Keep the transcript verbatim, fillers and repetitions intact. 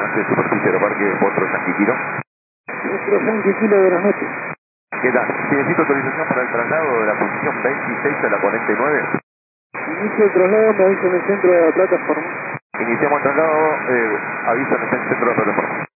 base de superficie aeroparque Potro Yankee Kilo. Potro Yankee Kilo, buenas noches. ¿Qué tal? Si necesito autorización para el traslado de la posición veintiséis a la cuarenta y nueve. Inicio el traslado, me aviso en el centro de la plataforma. Iniciamos el traslado, eh, aviso en el centro de la plataforma.